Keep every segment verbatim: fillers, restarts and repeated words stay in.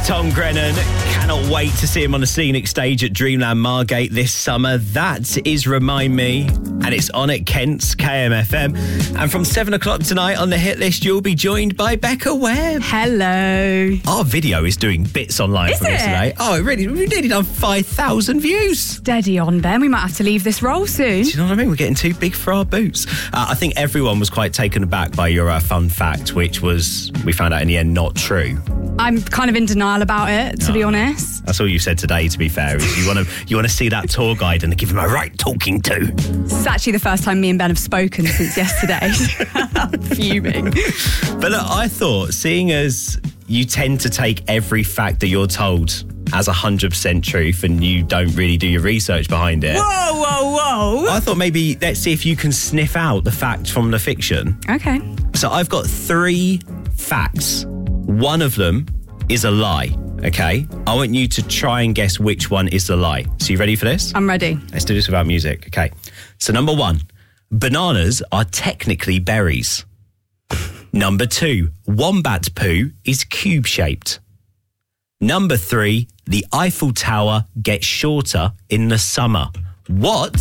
Tom Grennan, cannot wait to see him on the scenic stage at Dreamland Margate this summer. That is Remind Me, and it's on at Kent's K M F M. And from seven o'clock tonight on the hit list, you'll be joined by Becca Webb. Hello. Our video is doing bits online is from it? yesterday. Oh, it really, we've nearly done five thousand views. Steady on, Ben. We might have to leave this role soon. Do you know what I mean? We're getting too big for our boots. Uh, I think everyone was quite taken aback by your uh, fun fact, which was, we found out in the end, not true. I'm kind of in denial about it, to oh, be honest. That's all you said today, to be fair, is you want to you want to see that tour guide and give him a right talking to. It's actually the first time me and Ben have spoken since yesterday. I'm fuming. But look, I thought, seeing as you tend to take every fact that you're told as one hundred percent truth and you don't really do your research behind it. Whoa, whoa, whoa. I thought maybe let's see if you can sniff out the fact from the fiction. Okay. So I've got three facts. One of them is a lie, okay? I want you to try and guess which one is the lie. So you ready for this? I'm ready. Let's do this without music, okay? So number one, bananas are technically berries. Number two, wombat poo is cube-shaped. Number three, the Eiffel Tower gets shorter in the summer. What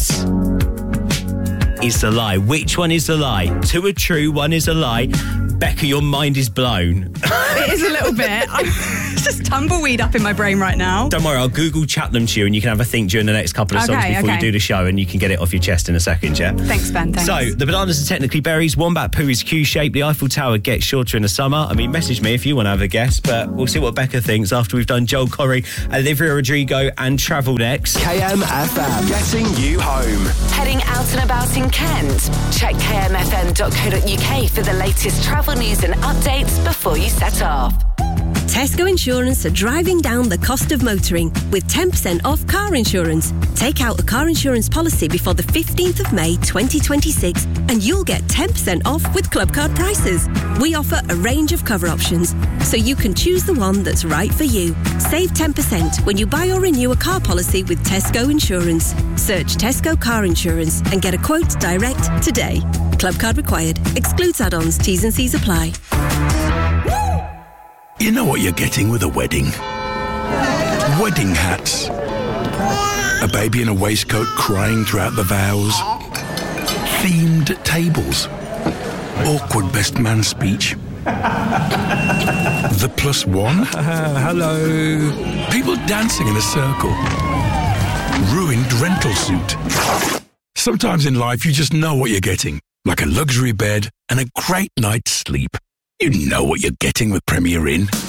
is the lie? Which one is the lie? Two are true, one is a lie. Becca, your mind is blown. It is a little bit. I'm just tumbleweed up in my brain right now. Don't worry, I'll Google chat them to you and you can have a think during the next couple of songs okay, before okay. you do the show and you can get it off your chest in a second, yeah? Thanks, Ben, thanks. So, the bananas are technically berries, wombat poo is Q-shaped, the Eiffel Tower gets shorter in the summer. I mean, message me if you want to have a guess, but we'll see what Becca thinks after we've done Joel Corry, Olivia Rodrigo and Travel next. K M F M, getting you home. Heading out and about in Kent? Check k m f m dot co dot u k for the latest travel news and updates before you set off. Tesco Insurance are driving down the cost of motoring with ten percent off car insurance. Take out a car insurance policy before the fifteenth of May twenty twenty-six and you'll get ten percent off with Club Card prices. We offer a range of cover options, so you can choose the one that's right for you. Save ten percent when you buy or renew a car policy with Tesco Insurance. Search Tesco Car Insurance and get a quote direct today. Club Card required. Excludes add-ons. T's and C's apply. You know what you're getting with a wedding? Wedding hats. A baby in a waistcoat crying throughout the vows. Themed tables. Awkward best man speech. The plus one. Uh, hello. People dancing in a circle. Ruined rental suit. Sometimes in life you just know what you're getting. Like a luxury bed and a great night's sleep. You know what you're getting with Premier Inn.